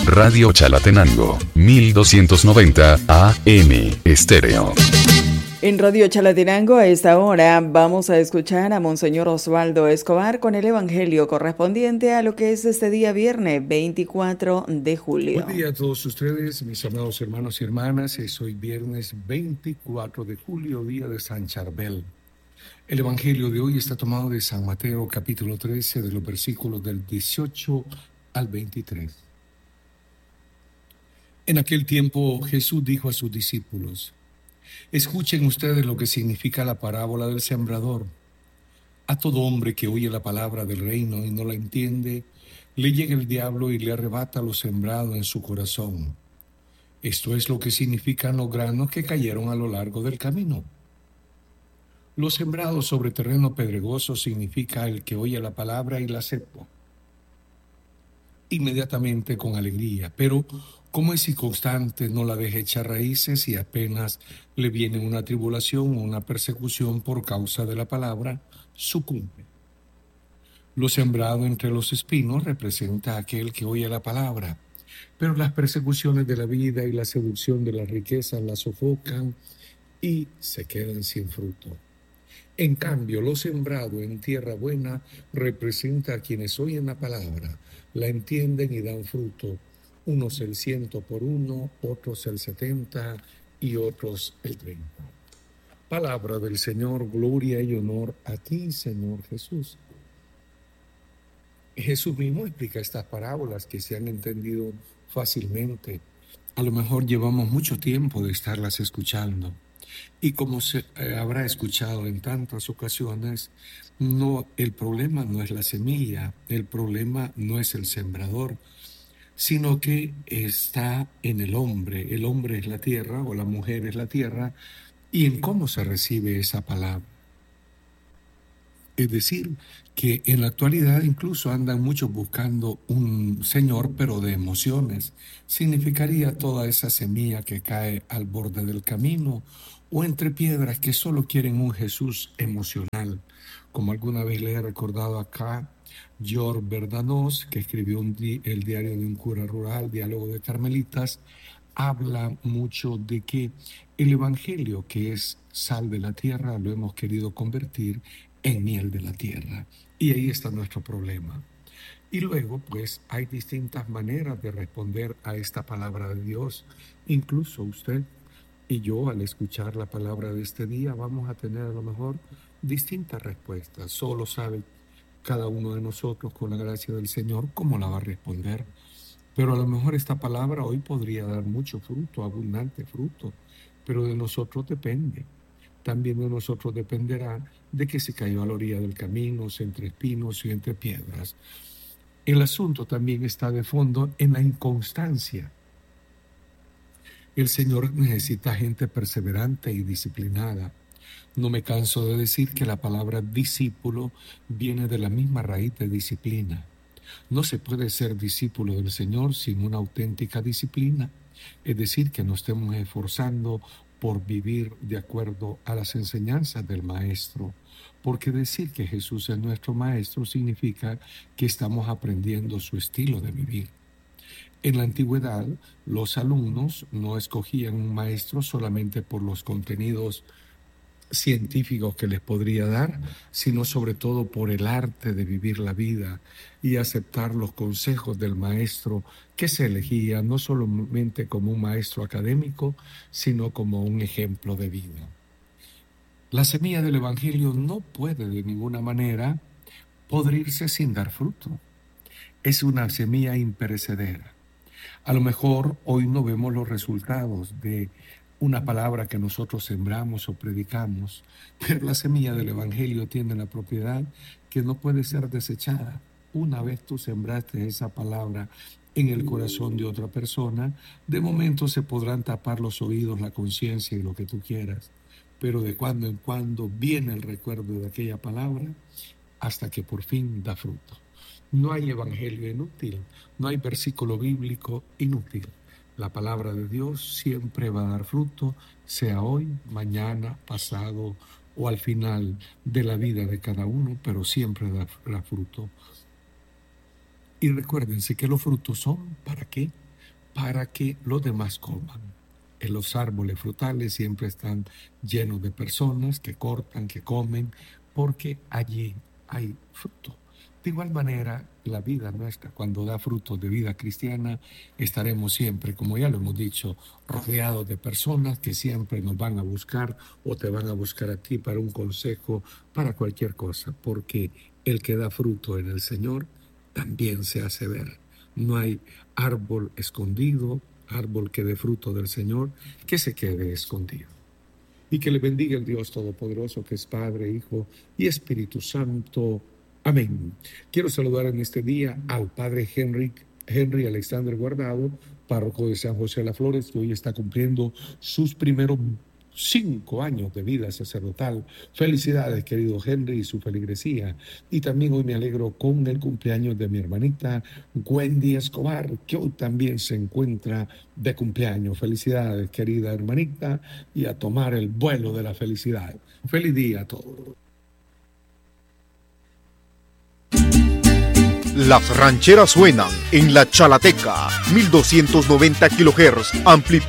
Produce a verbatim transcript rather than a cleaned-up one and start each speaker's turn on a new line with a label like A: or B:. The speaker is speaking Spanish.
A: Radio Chalatenango, mil doscientos noventa A M Estéreo.
B: En Radio Chalatenango a esta hora vamos a escuchar a Monseñor Osvaldo Escobar con el Evangelio correspondiente a lo que es este día viernes veinticuatro de julio.
C: Buen día a todos ustedes, mis amados hermanos y hermanas. Es hoy viernes veinticuatro de julio, día de San Charbel. El Evangelio de hoy está tomado de San Mateo capítulo trece, de los versículos del dieciocho al veintitrés. En aquel tiempo Jesús dijo a sus discípulos: escuchen ustedes lo que significa la parábola del sembrador. A todo hombre que oye la palabra del reino y no la entiende, le llega el diablo y le arrebata lo sembrado en su corazón. Esto es lo que significan los granos que cayeron a lo largo del camino. Lo sembrado sobre terreno pedregoso significa el que oye la palabra y la acepta inmediatamente con alegría, pero como es inconstante, no la deja echar raíces y apenas le viene una tribulación o una persecución por causa de la palabra, sucumbe. Lo sembrado entre los espinos representa a aquel que oye la palabra, pero las persecuciones de la vida y la seducción de las riquezas la sofocan y se quedan sin fruto. En cambio, lo sembrado en tierra buena representa a quienes oyen la palabra, la entienden y dan fruto. Unos el ciento por uno, otros el setenta y otros el treinta. Palabra del Señor, gloria y honor a ti, Señor Jesús. Jesús mismo explica estas parábolas que se han entendido fácilmente. A lo mejor llevamos mucho tiempo de estarlas escuchando. Y como se eh, habrá escuchado en tantas ocasiones, no, el problema no es la semilla, el problema no es el sembrador, sino que está en el hombre. El hombre es la tierra o la mujer es la tierra, y en cómo se recibe esa palabra. Es decir, que en la actualidad incluso andan muchos buscando un Señor, pero de emociones. Significaría toda esa semilla que cae al borde del camino o entre piedras que solo quieren un Jesús emocional. Como alguna vez le he recordado acá, George Bernanos, que escribió un di- el diario de un cura rural, Diálogo de Carmelitas, habla mucho de que el Evangelio, que es sal de la tierra, lo hemos querido convertir en miel de la tierra. Y ahí está nuestro problema. Y luego, pues, hay distintas maneras de responder a esta palabra de Dios. Incluso usted y yo, al escuchar la palabra de este día, vamos a tener a lo mejor distintas respuestas. Solo sabe cada uno de nosotros, con la gracia del Señor, cómo la va a responder. Pero a lo mejor esta palabra hoy podría dar mucho fruto, abundante fruto, pero de nosotros depende. También de nosotros dependerá de que se cayó a la orilla del camino, entre espinos y entre piedras. El asunto también está de fondo en la inconstancia. El Señor necesita gente perseverante y disciplinada. No me canso de decir que la palabra discípulo viene de la misma raíz de disciplina. No se puede ser discípulo del Señor sin una auténtica disciplina, es decir, que nos estemos esforzando por vivir de acuerdo a las enseñanzas del Maestro, porque decir que Jesús es nuestro Maestro significa que estamos aprendiendo su estilo de vivir. En la antigüedad, los alumnos no escogían un maestro solamente por los contenidos científicos que les podría dar, sino sobre todo por el arte de vivir la vida y aceptar los consejos del maestro que se elegía no solamente como un maestro académico, sino como un ejemplo de vida. La semilla del Evangelio no puede de ninguna manera podrirse sin dar fruto. Es una semilla imperecedera. A lo mejor hoy no vemos los resultados de una palabra que nosotros sembramos o predicamos, pero la semilla del Evangelio tiene la propiedad que no puede ser desechada. Una vez tú sembraste esa palabra en el corazón de otra persona, de momento se podrán tapar los oídos, la conciencia y lo que tú quieras, pero de cuando en cuando viene el recuerdo de aquella palabra hasta que por fin da fruto. No hay evangelio inútil, no hay versículo bíblico inútil. La palabra de Dios siempre va a dar fruto, sea hoy, mañana, pasado o al final de la vida de cada uno, pero siempre da fruto. Y recuérdense que los frutos son, ¿para qué? para que los demás coman. En los árboles frutales siempre están llenos de personas que cortan, que comen, porque allí hay fruto. De igual manera, la vida nuestra, cuando da frutos de vida cristiana, estaremos siempre, como ya lo hemos dicho, rodeados de personas que siempre nos van a buscar o te van a buscar a ti para un consejo, para cualquier cosa, porque el que da fruto en el Señor también se hace ver. No hay árbol escondido, árbol que dé fruto del Señor, que se quede escondido. Y que le bendiga el Dios Todopoderoso, que es Padre, Hijo y Espíritu Santo. Amén. Quiero saludar en este día al Padre Henry, Henry Alexander Guardado, párroco de San José de las Flores, que hoy está cumpliendo sus primeros cinco años de vida sacerdotal. Felicidades, querido Henry, y su feligresía. Y también hoy me alegro con el cumpleaños de mi hermanita Wendy Escobar, que hoy también se encuentra de cumpleaños. Felicidades, querida hermanita, y a tomar el vuelo de la felicidad. Feliz día a todos.
D: Las rancheras suenan en la Chalateca, mil doscientos noventa kilohertz, amplitud